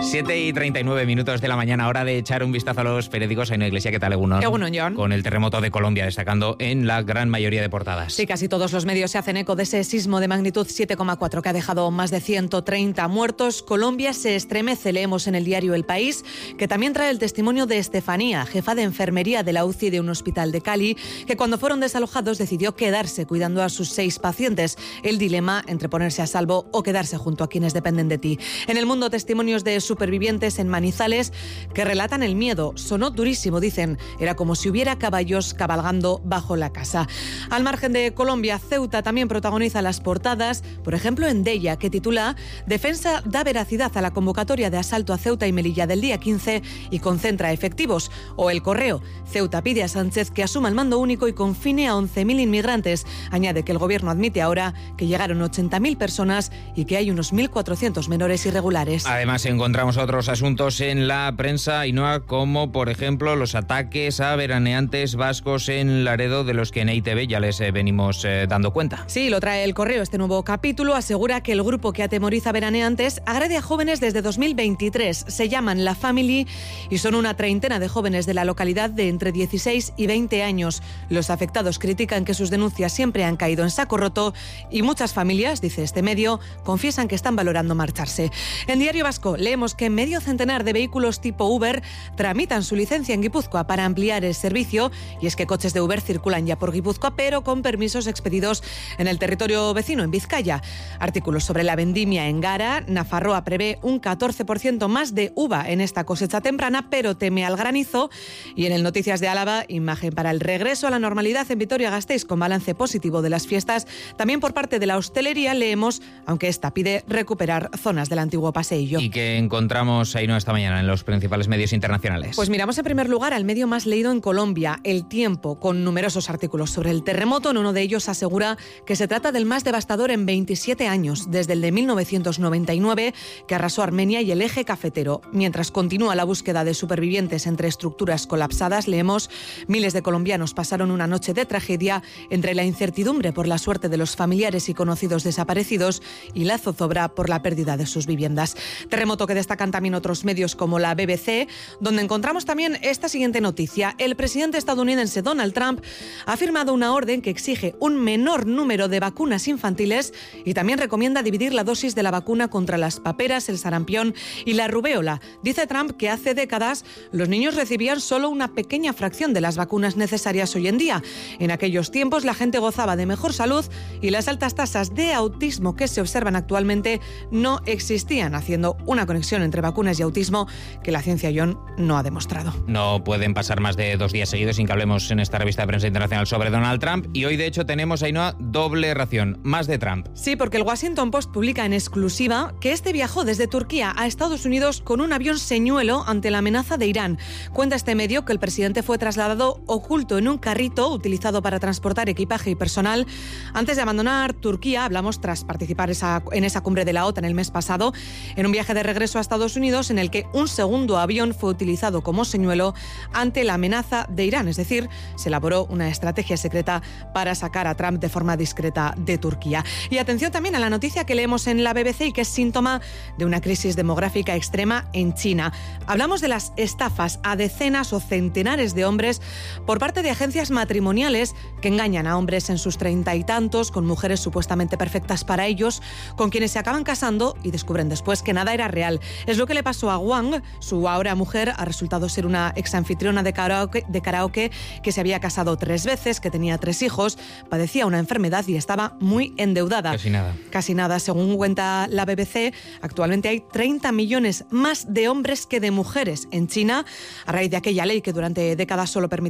7:39 de la mañana, hora de echar un vistazo a los periódicos. Ainhoa Iglesia, ¿qué tal, Egunon? Egunon, Jon. Con el terremoto de Colombia destacando en la gran mayoría de portadas. Sí, casi todos los medios se hacen eco de ese sismo de magnitud 7,4 que ha dejado más de 130 muertos. Colombia se estremece, leemos en el diario El País, que también trae el testimonio de Estefanía, jefa de enfermería de la UCI de un hospital de Cali, que cuando fueron desalojados decidió quedarse cuidando a sus 6 pacientes. El dilema entre ponerse a salvo o quedarse junto a quienes dependen de ti. En El Mundo, testimonios de supervivientes en Manizales que relatan el miedo. Sonó durísimo, dicen. Era como si hubiera caballos cabalgando bajo la casa. Al margen de Colombia, Ceuta también protagoniza las portadas. Por ejemplo, en Deia, que titula Defensa da veracidad a la convocatoria de asalto a Ceuta y Melilla del día 15 y concentra efectivos. O El Correo. Ceuta pide a Sánchez que asuma el mando único y confine a 11.000 inmigrantes. Añade que el gobierno admite ahora que llegaron 80.000 personas y que hay unos 1.400 menores irregulares. Además, encontramos otros asuntos en la prensa, Ainhoa, como por ejemplo los ataques a veraneantes vascos en Laredo, de los que en EITV ya les venimos dando cuenta. Sí, lo trae El Correo. Este nuevo capítulo asegura que el grupo que atemoriza a veraneantes agrede a jóvenes desde 2023. Se llaman La Family y son una treintena de jóvenes de la localidad de entre 16 y 20 años. Los afectados critican que sus denuncias siempre han caído en saco roto y muchas familias, dice este medio, confiesan que están valorando marcharse. En Diario Vasco leemos que medio centenar de vehículos tipo Uber tramitan su licencia en Guipúzcoa para ampliar el servicio, y es que coches de Uber circulan ya por Guipúzcoa, pero con permisos expedidos en el territorio vecino, en Vizcaya. Artículos sobre la vendimia en Gara. Nafarroa prevé un 14% más de uva en esta cosecha temprana, pero teme al granizo. Y en el Noticias de Álava, imagen para el regreso a la normalidad en Vitoria-Gasteiz, con balance positivo de las fiestas. También por parte de la hostelería leemos, aunque esta pide recuperar zonas del antiguo paseillo. ¿Y qué encontramos, Ainhoa, esta mañana en los principales medios internacionales? Pues miramos en primer lugar al medio más leído en Colombia, El Tiempo, con numerosos artículos sobre el terremoto. En uno de ellos asegura que se trata del más devastador en 27 años, desde el de 1999, que arrasó Armenia y el eje cafetero. Mientras continúa la búsqueda de supervivientes entre estructuras colapsadas, leemos, miles de colombianos pasaron una noche de tragedia entre la incertidumbre por la suerte de los familiares y conocidos desaparecidos y la zozobra por la pérdida de sus viviendas. Terremoto que destacan también otros medios como la BBC, donde encontramos también esta siguiente noticia. El presidente estadounidense Donald Trump ha firmado una orden que exige un menor número de vacunas infantiles y también recomienda dividir la dosis de la vacuna contra las paperas, el sarampión y la rubéola. Dice Trump que hace décadas los niños recibían solo una pequeña fracción de las vacunas necesarias hoy en día. En aquellos tiempos la gente gozaba de mejor salud y las altas tasas de autismo que se observan actualmente no existían, haciendo una conexión entre vacunas y autismo que la ciencia, Jon, no ha demostrado. No pueden pasar más de 2 días seguidos sin que hablemos en esta revista de prensa internacional sobre Donald Trump, y hoy de hecho tenemos, Ainhoa, doble ración, más de Trump. Sí, porque el Washington Post publica en exclusiva que este viajó desde Turquía a Estados Unidos con un avión señuelo ante la amenaza de Irán. Cuenta este medio que el presidente fue trasladado oculto en un carrito utilizado para transportar equipaje y personal antes de abandonar Turquía. Hablamos tras participar en esa cumbre de la OTAN el mes pasado, en un viaje de regreso a Estados Unidos en el que un segundo avión fue utilizado como señuelo ante la amenaza de Irán. Es decir, se elaboró una estrategia secreta para sacar a Trump de forma discreta de Turquía. Y atención también a la noticia que leemos en la BBC y que es síntoma de una crisis demográfica extrema en China. Hablamos de las estafas a decenas o centenares de hombres por parte de agencias matrimoniales que engañan a hombres en sus 30 y tantos con mujeres supuestamente perfectas para ellos, con quienes se acaban casando y descubren después que nada era real. Es lo que le pasó a Wang. Su ahora mujer ha resultado ser una exanfitriona de karaoke que se había casado 3 veces, que tenía 3 hijos, padecía una enfermedad y estaba muy endeudada. Casi nada. Según cuenta la BBC, actualmente hay 30 millones más de hombres que de mujeres en China, a raíz de aquella ley que durante décadas solo permitía